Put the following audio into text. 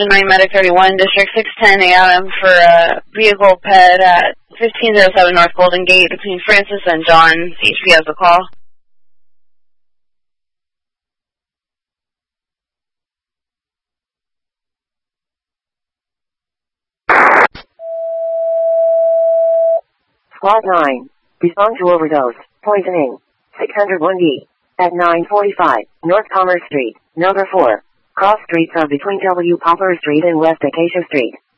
9 Medic 31, District 610 AM for a vehicle ped at 1507 North Golden Gate between Francis and John. CHP has a call. Squad 9. Respond to overdose. Poisoning. 601D. At 945 North Commerce Street, number 4. Cross streets are between W. Poplar Street and West Acacia Street.